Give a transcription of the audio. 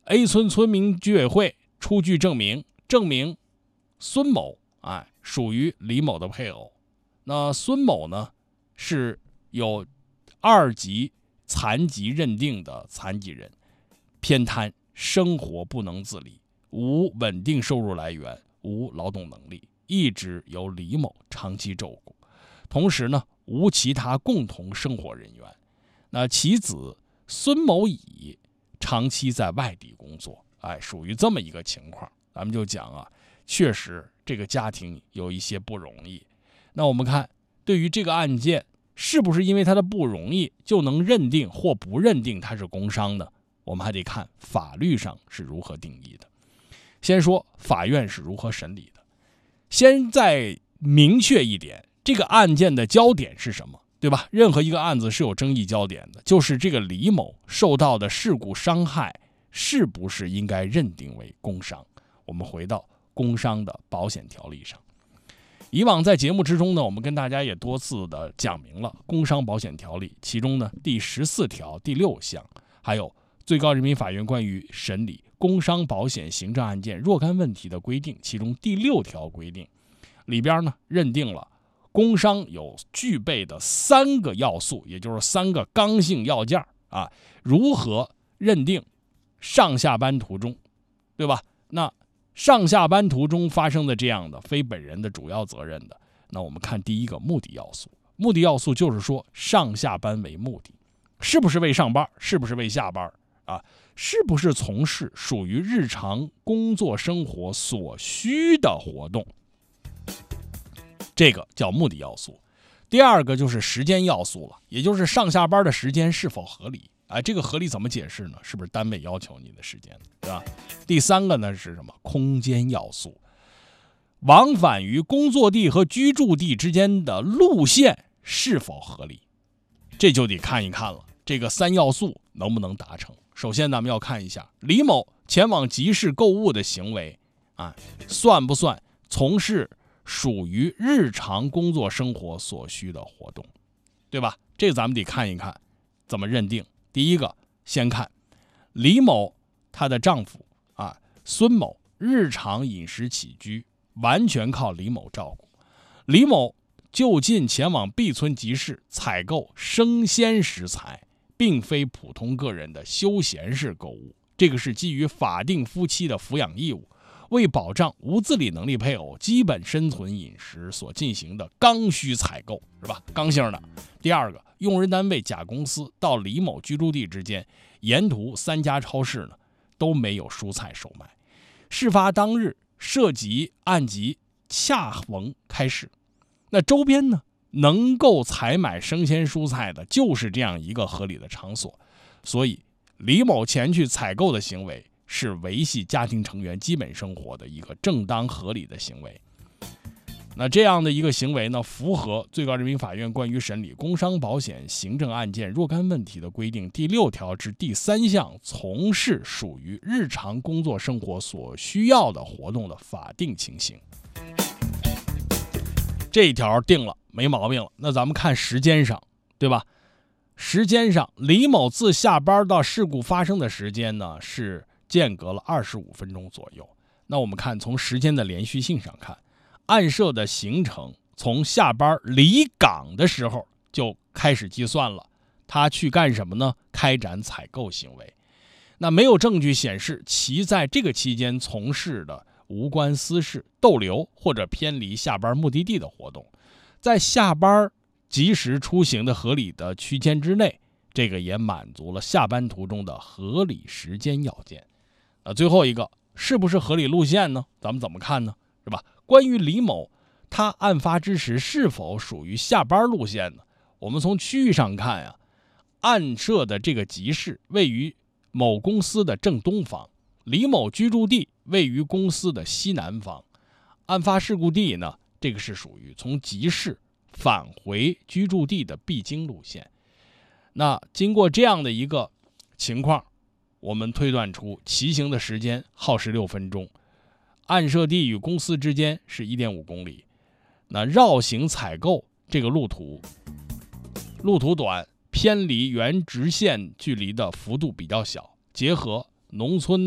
A 村村民居委会出具证明孙某属于李某的配偶。那孙某呢是有2级残疾认定的残疾人，偏瘫，生活不能自理，无稳定收入来源，无劳动能力，一直由李某长期照顾。同时呢，无其他共同生活人员。那其子孙某乙长期在外地工作，属于这么一个情况。咱们就讲确实这个家庭有一些不容易。那我们看，对于这个案件，是不是因为他的不容易就能认定或不认定他是工伤呢？我们还得看法律上是如何定义的。先说法院是如何审理的。先再明确一点，这个案件的焦点是什么，对吧？任何一个案子是有争议焦点的，就是这个李某受到的事故伤害是不是应该认定为工伤。我们回到工伤的保险条例上。以往在节目之中呢，我们跟大家也多次的讲明了工伤保险条例，其中呢第14条第6项，还有最高人民法院关于审理工伤保险行政案件若干问题的规定，其中第6条规定里边呢认定了工伤有具备的3个要素，也就是3个刚性要件如何认定上下班途中，对吧？那上下班途中发生的这样的非本人的主要责任的，那我们看第一个目的要素。目的要素就是说上下班为目的，是不是为上班，是不是为下班是不是从事属于日常工作生活所需的活动，这个叫目的要素。第二个就是时间要素了，也就是上下班的时间是否合理这个合理怎么解释呢？是不是单位要求你的时间，对吧？第3个呢是什么？空间要素，往返于工作地和居住地之间的路线是否合理，这就得看一看了，这个3要素能不能达成。首先咱们要看一下李某前往集市购物的行为算不算从事属于日常工作生活所需的活动，对吧？这个咱们得看一看怎么认定。第一个，先看李某她的丈夫孙某日常饮食起居完全靠李某照顾。李某就近前往 B 村集市采购生鲜食材，并非普通个人的休闲式购物，这个是基于法定夫妻的抚养义务，为保障无自理能力配偶基本生存饮食所进行的刚需采购，是吧？刚性的。第二个，用人单位甲公司到李某居住地之间，沿途3家超市呢都没有蔬菜售卖。事发当日涉及案集恰逢开市，那周边呢能够采买生鲜蔬菜的就是这样一个合理的场所，所以李某前去采购的行为是维系家庭成员基本生活的一个正当合理的行为。那这样的一个行为呢，符合最高人民法院关于审理工伤保险行政案件若干问题的规定第6条之第3项，从事属于日常工作生活所需要的活动的法定情形。这一条定了，没毛病了。那咱们看时间上，对吧？时间上，李某自下班到事故发生的时间呢，是间隔了25分钟左右。那我们看从时间的连续性上看，案涉的行程从下班离岗的时候就开始计算了，他去干什么呢？开展采购行为。那没有证据显示其在这个期间从事的无关私事、逗留或者偏离下班目的地的活动，在下班及时出行的合理的区间之内，这个也满足了下班途中的合理时间要件。最后一个，是不是合理路线呢？咱们怎么看呢？是吧？关于李某他案发之时是否属于下班路线呢？我们从区域上看案涉的这个集市位于某公司的正东方，李某居住地位于公司的西南方。案发事故地呢，这个是属于从集市返回居住地的必经路线。那经过这样的一个情况，我们推断出骑行的时间耗时6分钟，案涉地与公司之间是 1.5 公里。那绕行采购这个路途短，偏离原直线距离的幅度比较小，结合农村